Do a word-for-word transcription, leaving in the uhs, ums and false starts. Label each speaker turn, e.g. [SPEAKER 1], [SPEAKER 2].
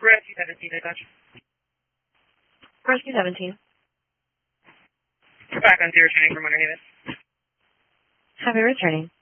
[SPEAKER 1] Rescue seventeen, I got you.
[SPEAKER 2] Rescue seventeen.
[SPEAKER 1] We're back on zero training from Winter Haven.
[SPEAKER 2] Happy returning.